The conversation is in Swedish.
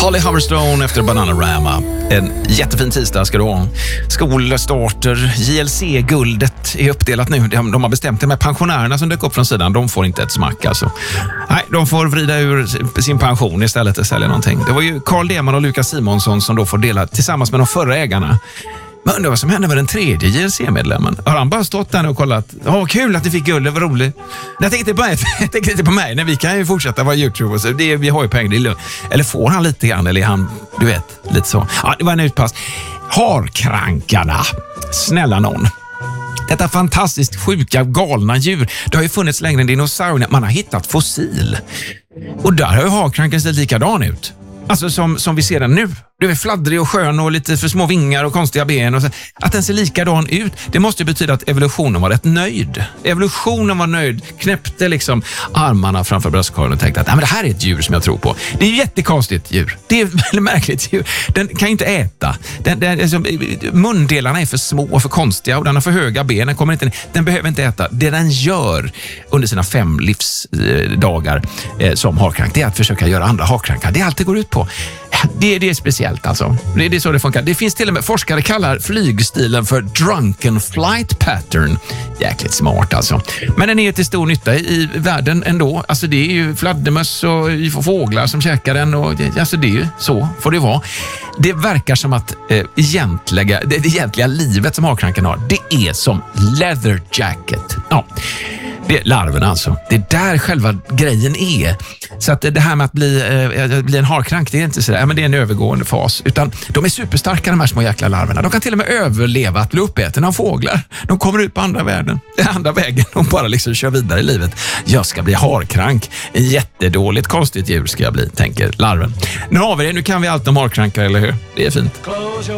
Holly Humberstone efter Bananarama. En jättefin tisdag ska du ha. Skolstarter, JLC-guldet är uppdelat nu. De har bestämt det med pensionärerna som dök upp från sidan. De får inte ett smack alltså. Nej, de får vrida ur sin pension istället att sälja någonting. Det var ju Carl Deman och Lukas Simonsson som då får dela tillsammans med de förra ägarna. Men undrar vad som hände med den tredje JLC-medlemmen. Har han bara stått där och kollat? Kul att ni fick guld, det var roligt. Jag tänkte inte på mig. Nej, vi kan ju fortsätta vara YouTube och så. Vi har ju pengar. Eller får han lite grann? Eller är han, du vet, lite så. Ja, det var en utpass. Harkrankarna. Snälla någon. Detta fantastiskt sjuka, galna djur. Det har ju funnits längre än dinosaurierna. Man har hittat fossil. Och där har ju harkranken sett likadan ut. Alltså som vi ser den nu. Du är fladdrig och skön och lite för små vingar och konstiga ben. Och så. Att den ser likadan ut, det måste ju betyda att evolutionen var rätt nöjd. Evolutionen var nöjd, knäppte liksom armarna framför bröstkorgen och tänkte att men det här är ett djur som jag tror på. Det är ju jättekonstigt djur. Det är väldigt märkligt djur. Den kan ju inte äta. Mundelarna är för små och för konstiga och den har för höga ben. Den behöver inte äta. Det den gör under sina 5 livsdagar som harkrank, det är att försöka göra andra harkrankar. Det alltid går ut på. Det är speciellt alltså. Det är så det funkar. Det finns till och med, forskare kallar flygstilen för drunken flight pattern. Jäkligt smart alltså. Men den är till stor nytta i världen ändå. Alltså det är ju fladdermöss och fåglar som käkar den. Och alltså det är ju så, får det vara. Det verkar som att det egentliga livet som harkranken har, det är som leather jacket. Ja. Det är larverna alltså. Det är där själva grejen är. Så att det här med att bli en harkrank, det är inte sådär, men det är en övergående fas. Utan de är superstarka, de här små jäkla larverna. De kan till och med överleva att bli uppäten av fåglar. De kommer ut på andra vägen. De bara liksom kör vidare i livet. Jag ska bli harkrank. En jättedåligt konstigt djur ska jag bli, tänker larven. Nu har vi det. Nu kan vi allt om harkrankar, eller hur? Det är fint.